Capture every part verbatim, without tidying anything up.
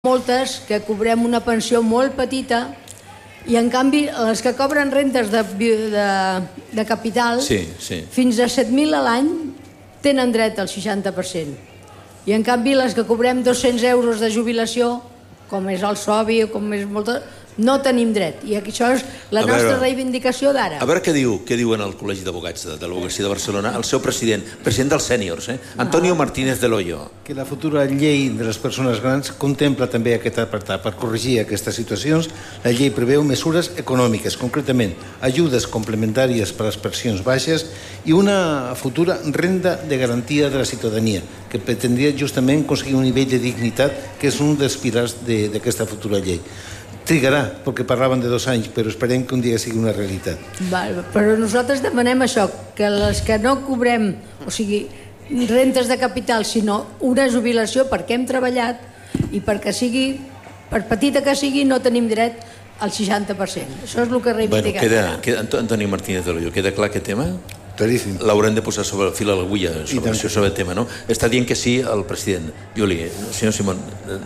moltes que cobrem una pensió molt petita i, en canvi, les que cobren rentes de, de, de capital, sí, sí. fins a set mil a l'any, tenen dret al seixanta per cent. I, en canvi, les que cobrem dos-cents euros de jubilació, com és el SOBI o com és molta, no tenim dret. I això és la nostra reivindicació d'ara. A veure què diu, què diuen al Col·legi d'Advocats de l'Advocacia de Barcelona el seu president, president dels sèniors, eh? Antonio Martínez del Hoyo. Que la futura llei de les persones grans contempla també aquest apartat. Per corregir aquestes situacions, la llei preveu mesures econòmiques, concretament ajudes complementàries per a les pensions baixes i una futura renda de garantia de la ciutadania, que pretendria justament aconseguir un nivell de dignitat que és un dels pilars d'aquesta futura llei. Trigarà, perquè parlaven de dos anys, però esperem que un dia sigui una realitat. Val, però nosaltres demanem això, que les que no cobrem, o sigui, rentes de capital, sinó una jubilació perquè hem treballat i perquè sigui, per petita que sigui, no tenim dret al seixanta per cent. Això és el que reivindiquem. Bueno, queda, queda, Antoni Martínez de l'Hoyo, queda clar aquest tema? Claríssim. L'haurem de posar sobre el fil a l'agulla sobre, sobre el tema, no? Està dient que sí el president. Juli, senyor Simón...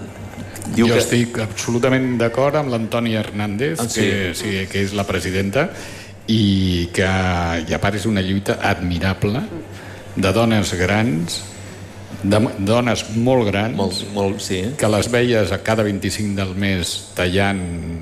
Jo que... estic absolutament d'acord amb l'Antònia Hernández, ah, sí? que, sí, que és la presidenta, i que, i a part, és una lluita admirable de dones grans, de dones molt grans, molt, molt, sí. que les veies a cada vint-i-cinc del mes tallant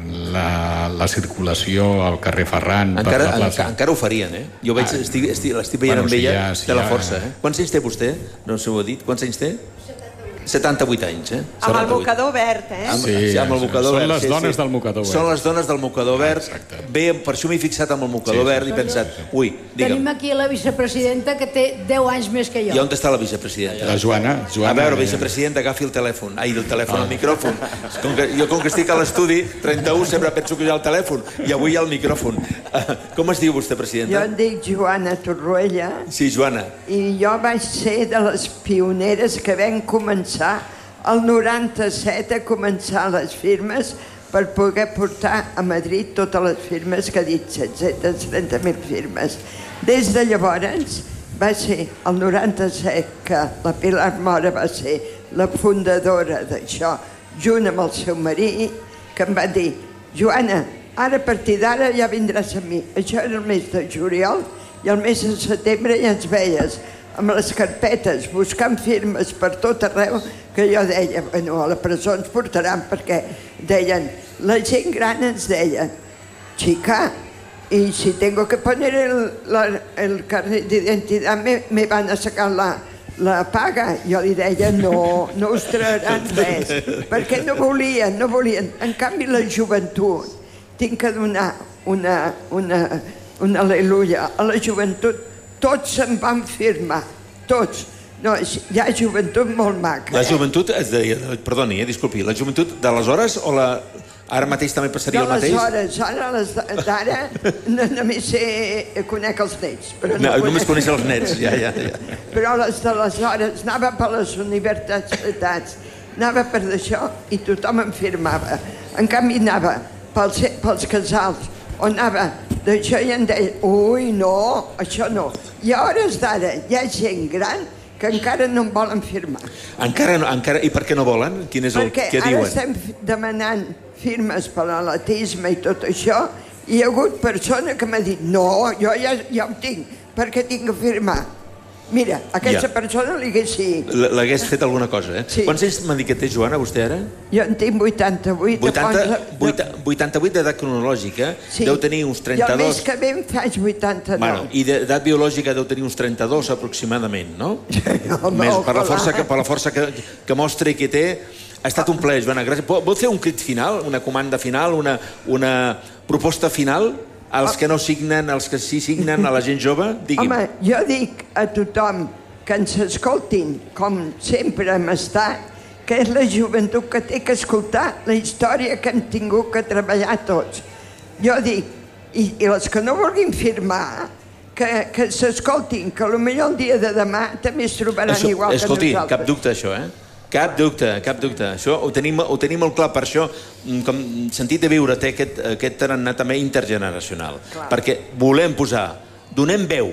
la, la circulació al carrer Ferran encara, per la plaça. Encara ho farien, eh? Jo veig, ah, estic, estic, l'estic veient bueno, amb si ella, ja, si té la força. Eh? Quants anys té vostè? No s'ho ha dit. Quants anys té? setanta-vuit anys, eh? Amb el mocador verd, eh? Amb, sí, sí, amb el mocador són verd. les sí, dones sí. del mocador verd. Són les dones del mocador verd. Ah, bé, per això m'he fixat amb el mocador sí, sí, verd i he pensat, ui, digue'm. Tenim aquí la vicepresidenta que té deu anys més que jo. I on està la vicepresidenta? La Joana. Joana a veure, vicepresidenta, agafi el telèfon. Ai, el telèfon, ah. el micròfon. Com que, jo, com que estic a l'estudi, trenta-u, sempre penso que hi ha el telèfon. I avui hi ha el micròfon. Com es diu vostè, presidenta? Jo em dic Joana Torroella. Sí, Joana. I jo vaig ser de les pioneres que vam començar el noranta-set a començar les firmes per poder portar a Madrid totes les firmes que ha dit, set-centes trenta mil firmes. Des de llavors va ser el noranta-set que la Pilar Mora va ser la fundadora d'això, junt amb el seu marit, que em va dir, Joana, ara a partir d'ara ja vindràs a mi. Això era el mes de juliol i el mes de setembre ja ens veies amb les carpetes, buscant firmes per tot arreu, que jo deia, bueno, a la presó ens portaran perquè deien, la gent gran ens deia, chica, y si tengo que poner el, la, el carnet d'identitat me, me van a sacar la, la paga. Jo li deia, no, no us trauran res, perquè no volien, no volien. En canvi, la joventut, tinc que donar una, una, una al·leluia a la joventut. Tots se'n van firmar, tots. No, hi ha joventut molt maca. La joventut, es deia, perdoni, eh, disculpi, la joventut d'aleshores o la... ara mateix també passaria el mateix? D'aleshores, ara les d'ara només sé, conec els nets. No, no només coneix els nets, ja, ja, ja. Però les d'aleshores anava per les universitats, anava per d'això i tothom em firmava. En canvi anava pels, pels casals, on anava d'això i em deia, ui, no, això no. I a hores d'ara hi ha gent gran que encara no em volen firmar. Encara no? Encara, I per què no volen? Quin és el Perquè que diuen? Perquè ara estem demanant firmes per a l'autisme i tot això i hi ha hagut persona que m'ha dit, no, jo ja, ja ho tinc, perquè tinc que firmar. Mira, aquesta ja. persona li haguessi... L'hagués fet alguna cosa, eh? Sí. Quants anys m'ha dit que té, Joana, vostè ara? Jo en tinc vuitanta-vuit. vuitanta-vuit d'edat cronològica, sí. Deu tenir uns trenta-dos... Jo el mes que ve em faig vuitanta-nou. Bueno, I d'edat biològica deu tenir uns trenta-dos aproximadament, no? No, Més, per la força, que, per la força que, que mostra i que té... Ha estat un plaer, Joana. Gràcies. Vol fer un crit final, una comanda final, una, una proposta final? Els que no signen, els que sí signen, a la gent jove? Digui'm. Home, jo dic a tothom que ens escoltin, com sempre hem estat, que és la joventut que té que escoltar la història que hem tingut que treballar tots. Jo dic, i, i les que no vulguin firmar, que, que s'escoltin, que potser el dia de demà també es trobaran això, igual escolti, que nosaltres. Escolti, cap dubte, això, eh? Cap dubte, cap dubte. Això ho tenim, ho tenim molt clar, per això, com sentit de viure, té aquest, aquest tarannà també intergeneracional. Clar. Perquè volem posar, donem veu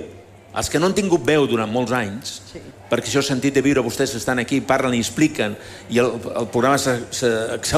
els que no han tingut veu durant molts anys, perquè això he sentit de viure, vostès estan aquí, parlen i expliquen, i el programa s'ha